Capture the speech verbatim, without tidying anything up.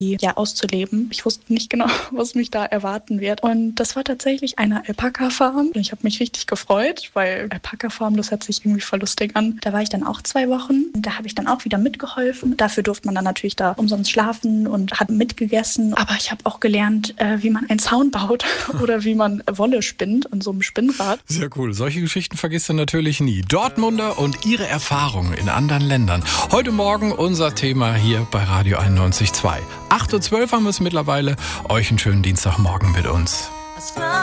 ja, auszuleben. Ich wusste nicht genau, was mich da erwarten wird. Und das war tatsächlich eine Alpaka-Farm. Ich habe mich richtig gefreut, weil Alpaka-Farm, das hört sich irgendwie voll lustig an. Da war ich dann auch zwei Wochen. Da habe ich dann auch wieder mitgeholfen. Dafür durfte man dann natürlich da umsonst schlafen und hat mitgegessen. Aber ich habe auch gelernt, wie man einen Zaun baut oder wie man Wolle spinnt an so einem Spinnrad. Sehr cool. Solche Geschichten vergisst du natürlich nie. Dortmunder und ihre Erfahrungen in anderen Ländern. Heute Morgen unser Thema hier bei Radio einundneunzig Komma zwei. acht Uhr zwölf haben wir es mittlerweile. Euch einen schönen Dienstagmorgen mit uns.